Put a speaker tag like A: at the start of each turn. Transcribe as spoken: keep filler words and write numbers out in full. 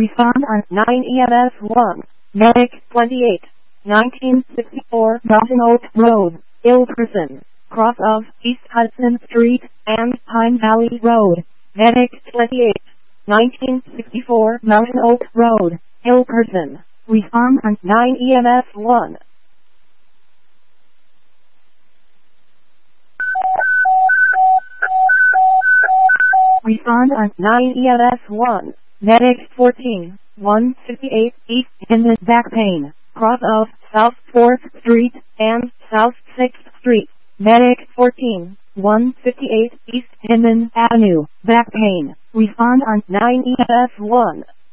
A: Respond on nine E M S one. Medic twenty-eight. nineteen sixty-four Mountain Oak Road, ill person, cross of East Hudson Street and Pine Valley Road. Medic twenty-eight. nineteen sixty-four Mountain Oak Road, ill person. Respond on nine E M S one. Respond on nine E M S one. Medic fourteen. one fifty-eight East Inman back pain, cross of South fourth Street and South sixth Street. Medic fourteen. one fifty-eight East Inman Avenue, back pain. Respond on nine E M S one.